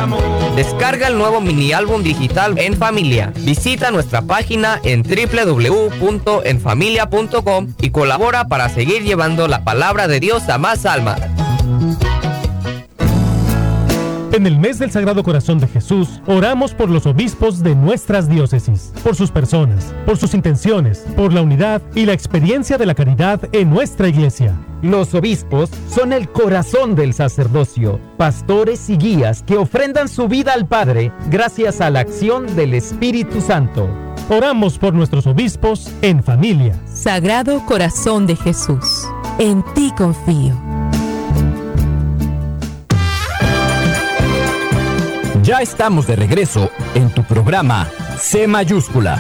amor. Descarga el nuevo mini álbum digital En Familia. Visita nuestra página en www.enfamilia.com y colabora para seguir llevando la palabra de Dios a más almas. En el mes del Sagrado Corazón de Jesús, oramos por los obispos de nuestras diócesis, por sus personas, por sus intenciones, por la unidad y la experiencia de la caridad en nuestra iglesia. Los obispos son el corazón del sacerdocio, pastores y guías que ofrendan su vida al Padre gracias a la acción del Espíritu Santo. Oramos por nuestros obispos en familia. Sagrado Corazón de Jesús, en ti confío. Ya estamos de regreso en tu programa C mayúscula.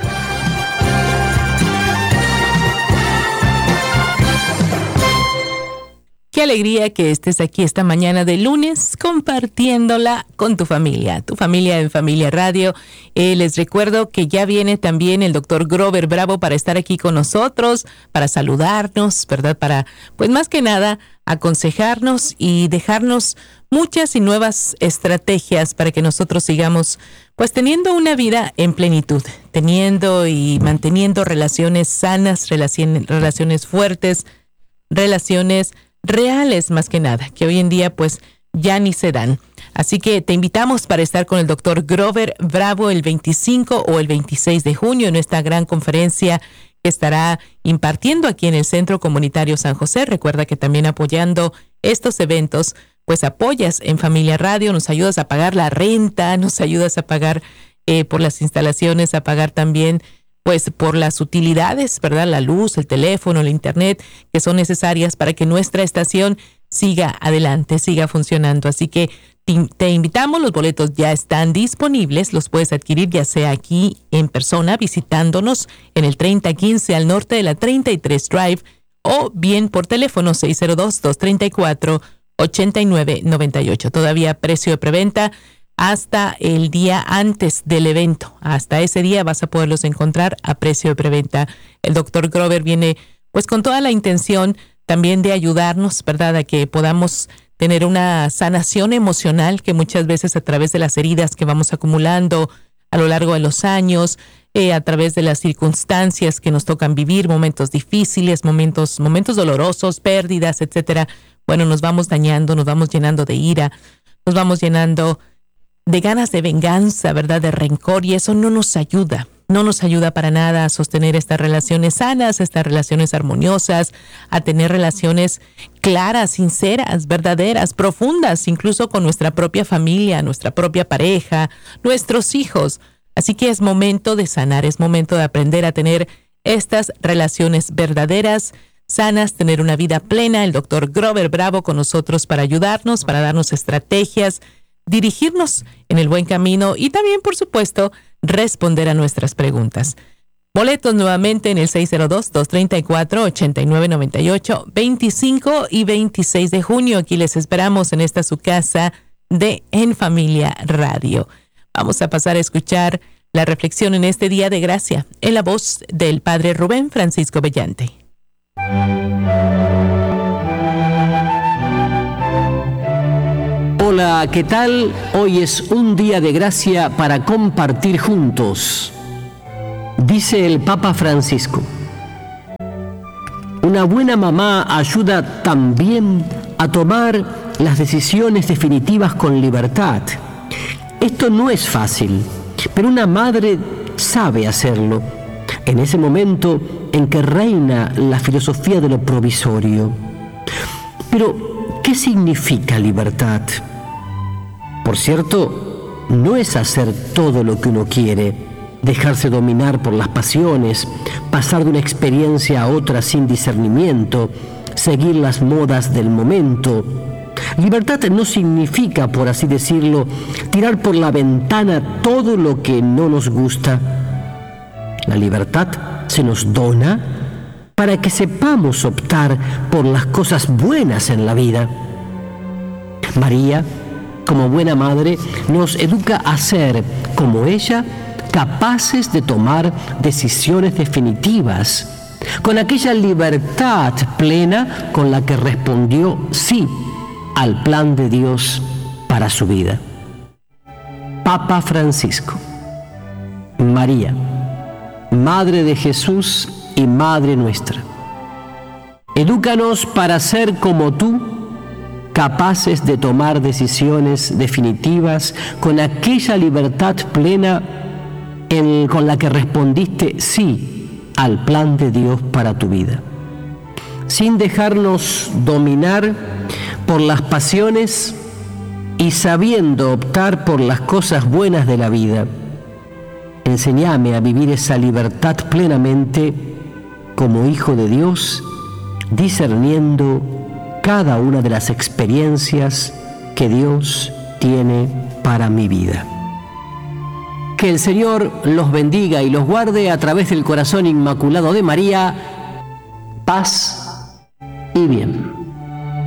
Qué alegría que estés aquí esta mañana de lunes compartiéndola con tu familia en Familia Radio. Les recuerdo que ya viene también el doctor Grover Bravo para estar aquí con nosotros, para saludarnos, ¿verdad? Para, pues más que nada, aconsejarnos y dejarnos muchas y nuevas estrategias para que nosotros sigamos pues teniendo una vida en plenitud, teniendo y manteniendo relaciones sanas, relaciones fuertes, relaciones reales más que nada, que hoy en día pues ya ni se dan. Así que te invitamos para estar con el doctor Grover Bravo el 25 o el 26 de junio en esta gran conferencia que estará impartiendo aquí en el Centro Comunitario San José. Recuerda que también apoyando estos eventos, pues apoyas en Familia Radio, nos ayudas a pagar la renta, nos ayudas a pagar por las instalaciones, a pagar también pues por las utilidades, ¿verdad? La luz, el teléfono, el internet, que son necesarias para que nuestra estación siga adelante, siga funcionando. Así que te invitamos, los boletos ya están disponibles, los puedes adquirir ya sea aquí en persona, visitándonos en el 3015 al norte de la 33 Drive, o bien por teléfono 602-234-8998. Todavía precio de preventa hasta el día antes del evento. Hasta ese día vas a poderlos encontrar a precio de preventa. El doctor Grover viene pues con toda la intención también de ayudarnos, ¿verdad? A que podamos tener una sanación emocional que muchas veces a través de las heridas que vamos acumulando a lo largo de los años, a través de las circunstancias que nos tocan vivir, momentos difíciles, momentos dolorosos, pérdidas, etcétera. Bueno, nos vamos dañando, nos vamos llenando de ira, nos vamos llenando de ganas de venganza, ¿verdad? De rencor, y eso no nos ayuda para nada a sostener estas relaciones sanas, estas relaciones armoniosas, a tener relaciones claras, sinceras, verdaderas, profundas, incluso con nuestra propia familia, nuestra propia pareja, nuestros hijos. Así que es momento de sanar, es momento de aprender a tener estas relaciones verdaderas, sanas, tener una vida plena. El doctor Grover Bravo con nosotros para ayudarnos, para darnos estrategias, dirigirnos en el buen camino y también, por supuesto, responder a nuestras preguntas. Boletos nuevamente en el 602-234-8998, 25 y 26 de junio. Aquí les esperamos en esta su casa de En Familia Radio. Vamos a pasar a escuchar la reflexión en este día de gracia en la voz del Padre Rubén Francisco Bellante. Hola, ¿qué tal? Hoy es un día de gracia para compartir juntos. Dice el Papa Francisco: una buena mamá ayuda también a tomar las decisiones definitivas con libertad. Esto no es fácil, pero una madre sabe hacerlo en ese momento en que reina la filosofía de lo provisorio. Pero, ¿qué significa libertad? Por cierto, no es hacer todo lo que uno quiere, dejarse dominar por las pasiones, pasar de una experiencia a otra sin discernimiento, seguir las modas del momento. Libertad no significa, por así decirlo, tirar por la ventana todo lo que no nos gusta. La libertad se nos dona para que sepamos optar por las cosas buenas en la vida. María, como buena madre, nos educa a ser, como ella, capaces de tomar decisiones definitivas, con aquella libertad plena con la que respondió sí al plan de Dios para su vida. Papa Francisco. María, Madre de Jesús y Madre nuestra, edúcanos para ser como tú, capaces de tomar decisiones definitivas con aquella libertad plena con la que respondiste sí al plan de Dios para tu vida, sin dejarnos dominar por las pasiones y sabiendo optar por las cosas buenas de la vida. Enséñame a vivir esa libertad plenamente como hijo de Dios, discerniendo cada una de las experiencias que Dios tiene para mi vida. Que el Señor los bendiga y los guarde a través del corazón inmaculado de María. Paz y bien.